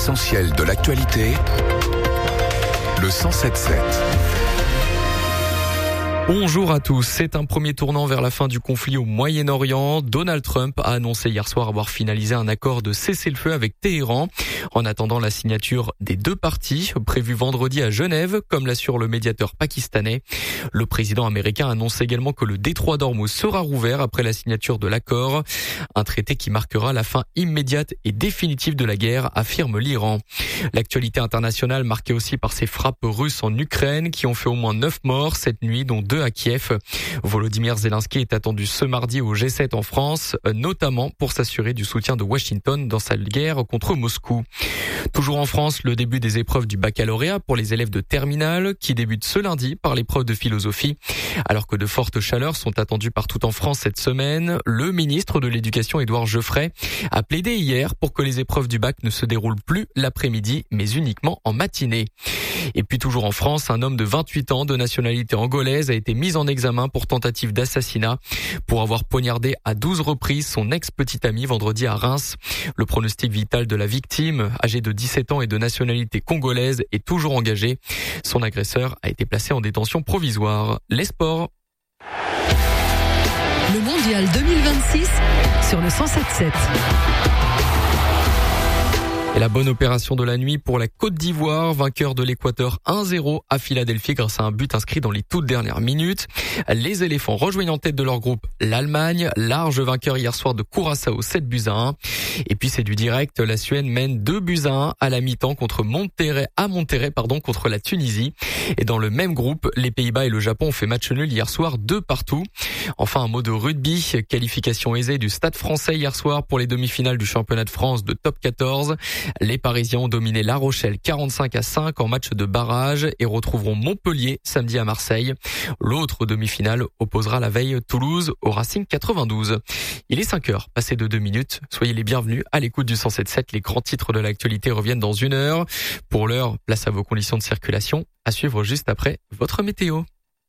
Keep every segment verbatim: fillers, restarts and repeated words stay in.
L'essentiel de l'actualité, le cent sept sept. Bonjour à tous. C'est un premier tournant vers la fin du conflit au Moyen-Orient. Donald Trump a annoncé hier soir avoir finalisé un accord de cessez-le-feu avec Téhéran. En attendant la signature des deux parties, prévue vendredi à Genève, comme l'assure le médiateur pakistanais. Le président américain annonce également que le détroit d'Ormuz sera rouvert après la signature de l'accord. Un traité qui marquera la fin immédiate et définitive de la guerre, affirme l'Iran. L'actualité internationale marquée aussi par ces frappes russes en Ukraine qui ont fait au moins neuf morts cette nuit, dont deux à Kiev. Volodymyr Zelensky est attendu ce mardi au G sept en France, notamment pour s'assurer du soutien de Washington dans sa guerre contre Moscou. Toujours en France, le début des épreuves du baccalauréat pour les élèves de terminale qui débutent ce lundi par l'épreuve de philosophie. Alors que de fortes chaleurs sont attendues partout en France cette semaine, le ministre de l'Éducation Édouard Geoffrey a plaidé hier pour que les épreuves du bac ne se déroulent plus l'après-midi mais uniquement en matinée. Et puis toujours en France, un homme de vingt-huit ans de nationalité angolaise a été mis en examen pour tentative d'assassinat pour avoir poignardé à douze reprises son ex-petite amie vendredi à Reims. Le pronostic vital de la victime, âgée de dix-sept ans et de nationalité congolaise, est toujours engagé. Son agresseur a été placé en détention provisoire. Les sports. Le mondial deux mille vingt-six sur le cent sept sept. Et la bonne opération de la nuit pour la Côte d'Ivoire, vainqueur de l'Équateur un zéro à Philadelphie grâce à un but inscrit dans les toutes dernières minutes. Les éléphants rejoignent en tête de leur groupe l'Allemagne, large vainqueur hier soir de Curaçao sept buts à un. Et puis c'est du direct, la Suède mène deux buts à un à la mi-temps contre Monterrey, à Monterrey pardon, contre la Tunisie. Et dans le même groupe, les Pays-Bas et le Japon ont fait match nul hier soir, deux partout. Enfin un mot de rugby, qualification aisée du Stade Français hier soir pour les demi-finales du championnat de France de top quatorze. Les Parisiens ont dominé La Rochelle quarante-cinq à cinq en match de barrage et retrouveront Montpellier samedi à Marseille. L'autre demi-finale opposera la veille Toulouse au Racing quatre-vingt-douze. Il est cinq heures, passé de deux minutes. Soyez les bienvenus à l'écoute du cent sept sept. Les grands titres de l'actualité reviennent dans une heure. Pour l'heure, place à vos conditions de circulation. À suivre juste après votre météo.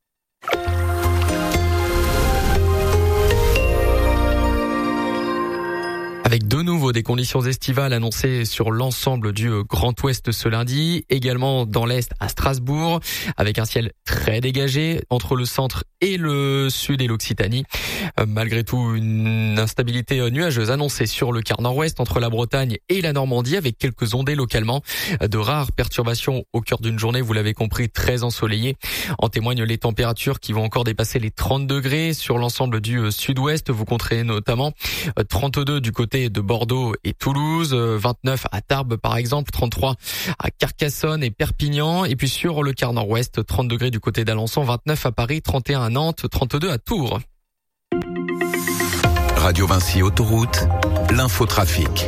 Avec de nouveau des conditions estivales annoncées sur l'ensemble du Grand Ouest ce lundi, également dans l'Est à Strasbourg, avec un ciel très dégagé entre le centre et le sud et l'Occitanie. Euh, malgré tout, une instabilité nuageuse annoncée sur le quart nord-ouest entre la Bretagne et la Normandie, avec quelques ondées localement. De rares perturbations au cœur d'une journée, vous l'avez compris, très ensoleillée. En témoignent les températures qui vont encore dépasser les trente degrés sur l'ensemble du sud-ouest. Vous compterez notamment trente-deux du côté de Bordeaux et Toulouse, vingt-neuf à Tarbes par exemple, trente-trois à Carcassonne et Perpignan, et puis sur le quart nord-ouest, trente degrés du côté d'Alençon, vingt-neuf à Paris, trente et un à Nantes, trente-deux à Tours. Radio Vinci Autoroute, l'infotrafic.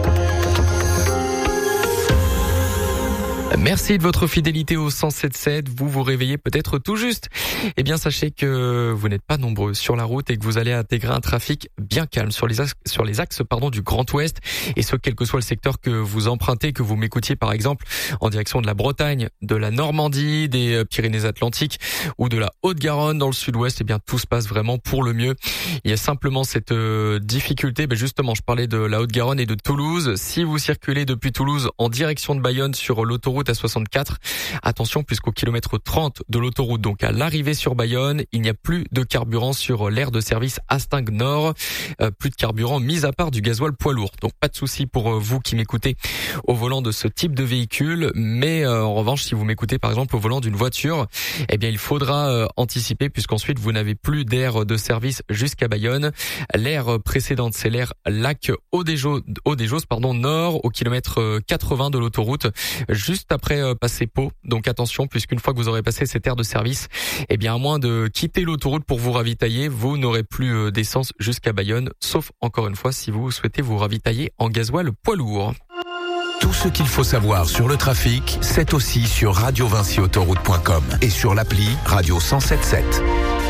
Merci de votre fidélité au cent sept sept. Vous vous réveillez peut-être tout juste. Eh bien, sachez que vous n'êtes pas nombreux sur la route et que vous allez intégrer un trafic bien calme sur les axes, sur les axes, pardon, du Grand Ouest. Et ce, quel que soit le secteur que vous empruntez, que vous m'écoutiez par exemple en direction de la Bretagne, de la Normandie, des Pyrénées-Atlantiques ou de la Haute-Garonne dans le sud-ouest, eh bien, tout se passe vraiment pour le mieux. Il y a simplement cette euh, difficulté. Ben justement, je parlais de la Haute-Garonne et de Toulouse. Si vous circulez depuis Toulouse en direction de Bayonne sur l'autoroute à soixante-quatre. Attention, puisqu'au kilomètre trente de l'autoroute, donc à l'arrivée sur Bayonne, il n'y a plus de carburant sur l'aire de service Hastingues Nord. Euh, plus de carburant, mis à part du gasoil poids lourd. Donc pas de souci pour euh, vous qui m'écoutez au volant de ce type de véhicule. Mais euh, en revanche, si vous m'écoutez par exemple au volant d'une voiture, eh bien il faudra euh, anticiper, puisqu'ensuite vous n'avez plus d'aire de service jusqu'à Bayonne. L'aire précédente, c'est l'aire Lac Haut-des-Josses, Haut-des-Josses, pardon, nord au kilomètre quatre-vingts de l'autoroute, juste après euh, passer Pau. Donc attention, puisqu'une fois que vous aurez passé cette aire de service, eh bien à moins de quitter l'autoroute pour vous ravitailler, vous n'aurez plus euh, d'essence jusqu'à Bayonne, sauf encore une fois si vous souhaitez vous ravitailler en gasoil poids lourd. Tout ce qu'il faut savoir sur le trafic, c'est aussi sur radio vinci autoroute point com et sur l'appli Radio cent sept sept.